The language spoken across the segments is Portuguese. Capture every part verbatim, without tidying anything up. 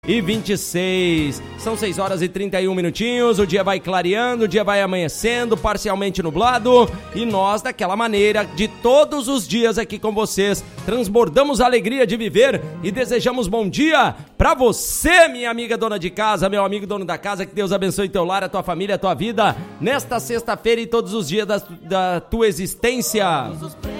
E vinte e seis, são seis horas e trinta e um minutinhos, o dia vai clareando, o dia vai amanhecendo, parcialmente nublado, e nós, daquela maneira, de todos os dias aqui com vocês, transbordamos a alegria de viver e desejamos bom dia pra você, minha amiga dona de casa, meu amigo dono da casa, que Deus abençoe teu lar, a tua família, a tua vida, nesta sexta-feira e todos os dias da, da tua existência.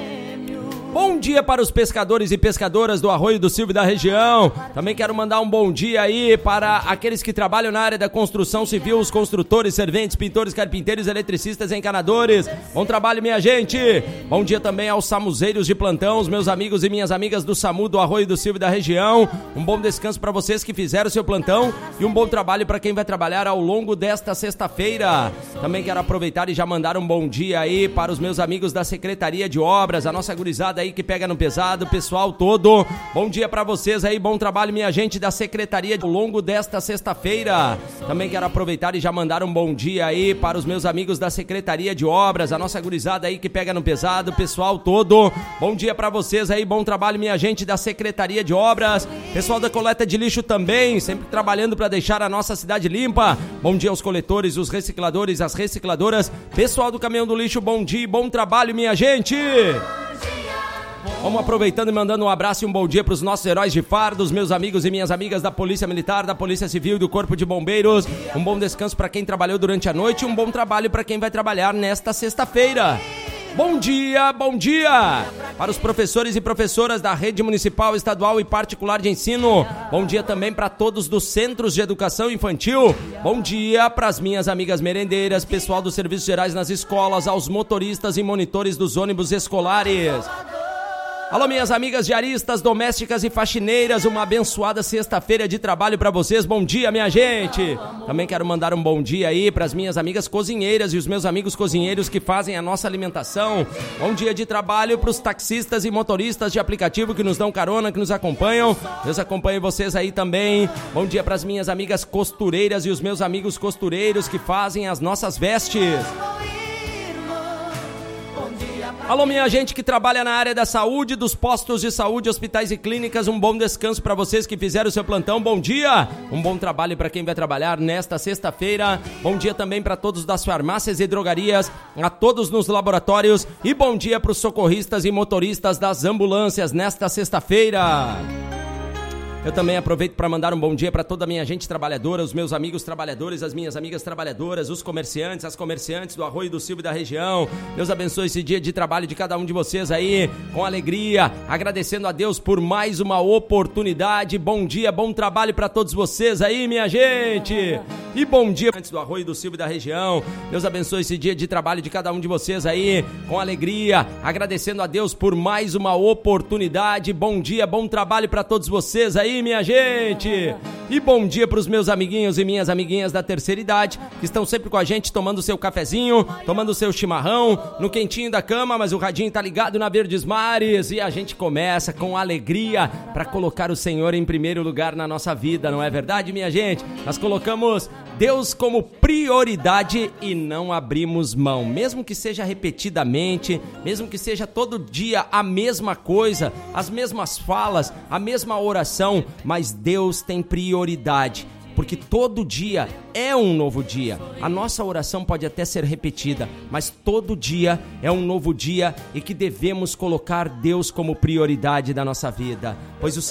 Bom dia para os pescadores e pescadoras do Arroio do Silva e da região. Também quero mandar um bom dia aí para aqueles que trabalham na área da construção civil, os construtores, serventes, pintores, carpinteiros, eletricistas e encanadores. Bom trabalho, minha gente. Bom dia também aos samuzeiros de plantão, os meus amigos e minhas amigas do SAMU do Arroio do Silva e da região. Um bom descanso para vocês que fizeram o seu plantão e um bom trabalho para quem vai trabalhar ao longo desta sexta-feira. Também quero aproveitar e já mandar um bom dia aí para os meus amigos da Secretaria de Obras, a nossa gurizada aí que pega no pesado, pessoal todo, bom dia pra vocês aí, bom trabalho, minha gente da Secretaria ao longo desta sexta-feira. Também quero aproveitar e já mandar um bom dia aí para os meus amigos da Secretaria de Obras, a nossa gurizada aí que pega no pesado, pessoal todo, bom dia pra vocês aí, bom trabalho, minha gente da Secretaria de Obras, pessoal da coleta de lixo também, sempre trabalhando pra deixar a nossa cidade limpa. Bom dia aos coletores, os recicladores, as recicladoras, pessoal do caminhão do lixo, bom dia, bom trabalho, minha gente. Vamos aproveitando e mandando um abraço e um bom dia para os nossos heróis de farda, os meus amigos e minhas amigas da Polícia Militar, da Polícia Civil e do Corpo de Bombeiros. Um bom descanso para quem trabalhou durante a noite e um bom trabalho para quem vai trabalhar nesta sexta-feira. Bom dia, bom dia para os professores e professoras da rede municipal, estadual e particular de ensino. Bom dia também para todos dos centros de educação infantil. Bom dia para as minhas amigas merendeiras, pessoal dos serviços gerais nas escolas, aos motoristas e monitores dos ônibus escolares. Alô, minhas amigas diaristas, domésticas e faxineiras, uma abençoada sexta-feira de trabalho pra vocês. Bom dia, minha gente. Também quero mandar um bom dia aí pras minhas amigas cozinheiras e os meus amigos cozinheiros que fazem a nossa alimentação. Bom dia de trabalho pros taxistas e motoristas de aplicativo que nos dão carona, que nos acompanham. Deus acompanhe vocês aí também. Bom dia pras minhas amigas costureiras e os meus amigos costureiros que fazem as nossas vestes. Alô, minha gente que trabalha na área da saúde, dos postos de saúde, hospitais e clínicas, um bom descanso para vocês que fizeram o seu plantão, bom dia! Um bom trabalho para quem vai trabalhar nesta sexta-feira, bom dia também para todos das farmácias e drogarias, a todos nos laboratórios e bom dia para os socorristas e motoristas das ambulâncias nesta sexta-feira. Eu também aproveito para mandar um bom dia para toda a minha gente trabalhadora, os meus amigos trabalhadores, as minhas amigas trabalhadoras, os comerciantes, as comerciantes do Arroio do Silva e da região. Deus abençoe esse dia de trabalho de cada um de vocês aí, com alegria, agradecendo a Deus por mais uma oportunidade. Bom dia, bom trabalho para todos vocês aí, minha gente. E bom dia antes do Arroio do Silva e da região. Deus abençoe esse dia de trabalho de cada um de vocês aí, com alegria, agradecendo a Deus por mais uma oportunidade. Bom dia, bom trabalho para todos vocês aí, minha gente. E bom dia para os meus amiguinhos e minhas amiguinhas da terceira idade, que estão sempre com a gente, tomando o seu cafezinho, tomando o seu chimarrão, no quentinho da cama, mas o radinho tá ligado na Verdes Mares, e a gente começa com alegria para colocar o Senhor em primeiro lugar na nossa vida, não é verdade, minha gente? Nós colocamos Deus como prioridade e não abrimos mão, mesmo que seja repetidamente, mesmo que seja todo dia a mesma coisa, as mesmas falas, a mesma oração, mas Deus tem prioridade, porque todo dia é um novo dia. A nossa oração pode até ser repetida, mas todo dia é um novo dia e que devemos colocar Deus como prioridade da nossa vida, pois o